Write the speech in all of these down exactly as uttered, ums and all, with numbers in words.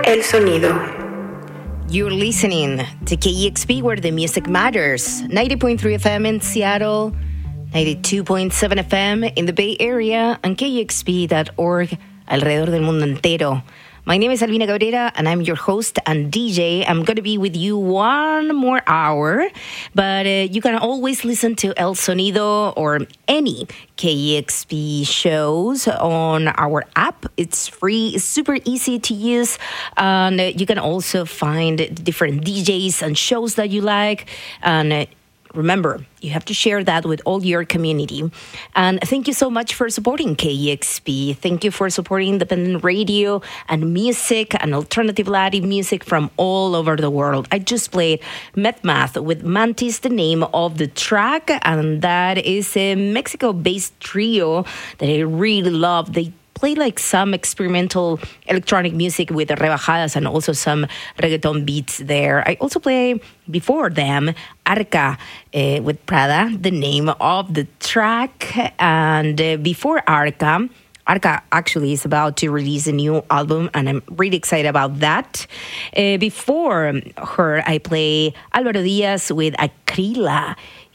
El sonido. You're listening to K E X P, where the music matters. ninety point three F M in Seattle, ninety-two point seven F M in the Bay Area, and K E X P dot org alrededor del mundo entero. My name is Albina Cabrera, and I'm your host and D J. I'm going to be with you one more hour, but uh, you can always listen to El Sonido or any K E X P shows on our app. It's free. It's super easy to use, and uh, you can also find different D Js and shows that you like, and uh, remember, you have to share that with all your community. And thank you so much for supporting K E X P. Thank you for supporting independent radio and music and alternative Latin music from all over the world. I just played Metmath with Mantis, the name of the track, and that is a Mexico-based trio that I really love. They play like some experimental electronic music with rebajadas and also some reggaeton beats there. I also play before them Arca uh, with Prada, the name of the track. And uh, before Arca, Arca actually is about to release a new album, and I'm really excited about that. Uh, before her, I play Álvaro Díaz with Akrila,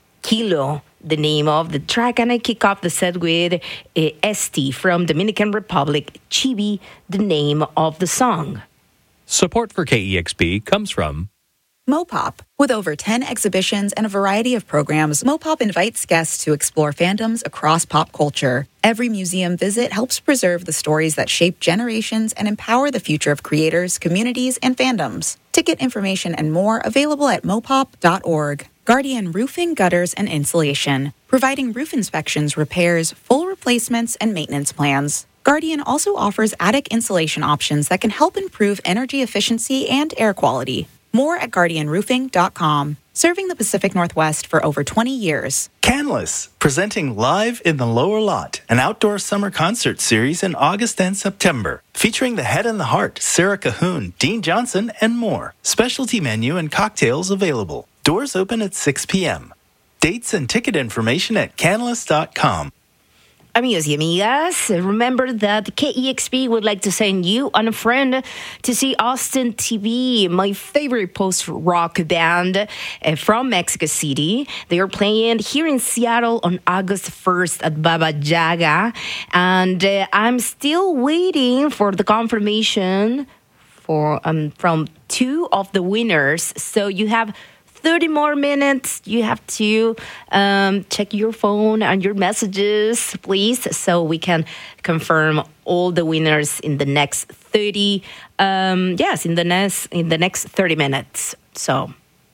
Kilo, the name of the track, and I kick off the set with uh, Esti from Dominican Republic, Chibi, the name of the song. Support for K E X P comes from Mopop. With over ten exhibitions and a variety of programs, Mopop invites guests to explore fandoms across pop culture. Every museum visit helps preserve the stories that shape generations and empower the future of creators, communities, and fandoms. Ticket information and more available at mopop dot org. Guardian Roofing, Gutters, and Insulation, providing roof inspections, repairs, full replacements, and maintenance plans. Guardian also offers attic insulation options that can help improve energy efficiency and air quality. More at guardian roofing dot com. Serving the Pacific Northwest for over twenty years. Canlis, presenting Live in the Lower Lot, an outdoor summer concert series in August and September, featuring the Head and the Heart, Sarah Cahoon, Dean Johnson, and more. Specialty menu and cocktails available. Doors open at six p.m. Dates and ticket information at canlis dot com. Amigos y amigas, remember that K E X P would like to send you and a friend to see Austin T V, my favorite post-rock band uh, from Mexico City. They are playing here in Seattle on August first at Baba Yaga, and uh, I'm still waiting for the confirmation for um, from two of the winners. So you have thirty more minutes. You have to um, check your phone and your messages, please, so we can confirm all the winners in the next thirty. Um, yes, in the next in the next thirty minutes. So,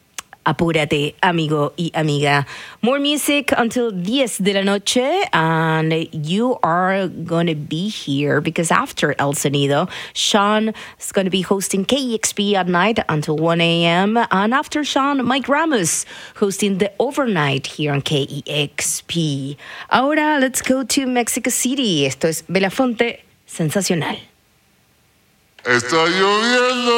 apúrate, amigo y amiga. More music until diez de la noche, and you are going to be here because after El Sonido, Sean is going to be hosting K E X P at night until one a.m. And after Sean, Mike Ramos hosting the overnight here on K E X P. Ahora, let's go to Mexico City. Esto es Belafonte Sensacional. Está lloviendo.